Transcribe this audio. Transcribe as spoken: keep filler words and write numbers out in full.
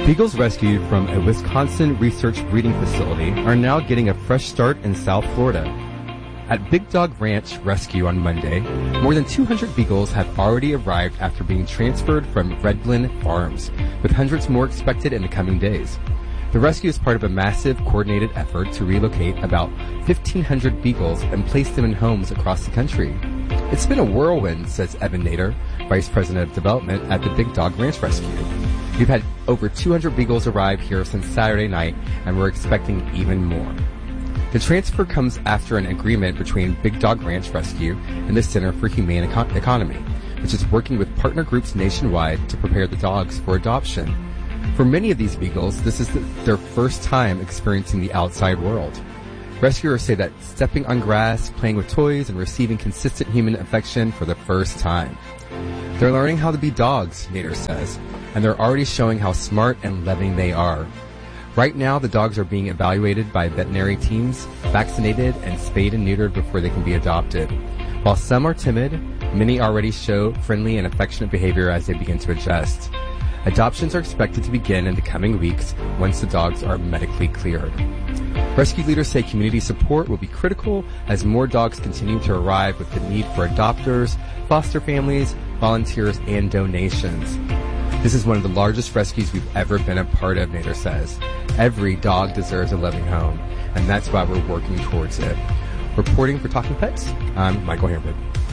Beagles rescued from a Wisconsin research breeding facility are now getting a fresh start in South Florida. At Big Dog Ranch Rescue on Monday, more than two hundred beagles have already arrived after being transferred from Red Glen Farms, with hundreds more expected in the coming days. The rescue is part of a massive coordinated effort to relocate about fifteen hundred beagles and place them in homes across the country. It's been a whirlwind, says Evan Nader, Vice President of Development at the Big Dog Ranch Rescue. We've had over two hundred beagles arrive here since Saturday night, and we're expecting even more. The transfer comes after an agreement between Big Dog Ranch Rescue and the Center for Humane Econ- Economy, which is working with partner groups nationwide to prepare the dogs for adoption. For many of these beagles, this is the, their first time experiencing the outside world. Rescuers say that stepping on grass, playing with toys, and receiving consistent human affection for the first time. They're learning how to be dogs, Nader says, and they're already showing how smart and loving they are. Right now, the dogs are being evaluated by veterinary teams, vaccinated and spayed and neutered before they can be adopted. While some are timid, many already show friendly and affectionate behavior as they begin to adjust. Adoptions are expected to begin in the coming weeks once the dogs are medically cleared. Rescue leaders say community support will be critical as more dogs continue to arrive, with the need for adopters, foster families, volunteers, and donations. This is one of the largest rescues we've ever been a part of, Nader says. Every dog deserves a loving home, and that's why we're working towards it. Reporting for Talking Pets, I'm Michael Hamburg.